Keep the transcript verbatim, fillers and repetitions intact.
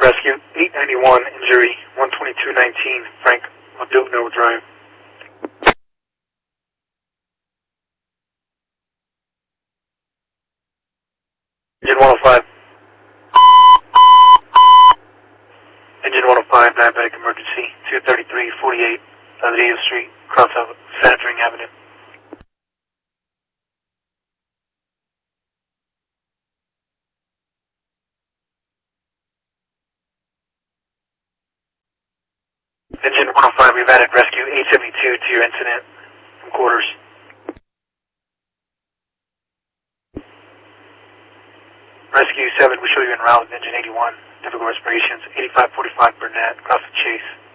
Rescue eight ninety-one, injury one twenty-two nineteen, Frank Modugno Drive. Engine one oh five. Engine one oh five, diabetic emergency, two thirty-three forty-eight, Rodriguez Street, cross of Santoring Avenue. Engine one oh five, we've added rescue eight seventy-two to your incident from quarters. Rescue seven, we show you en route with engine eighty-one, difficult respirations, eighty-five forty-five Burnett, cross the Chase.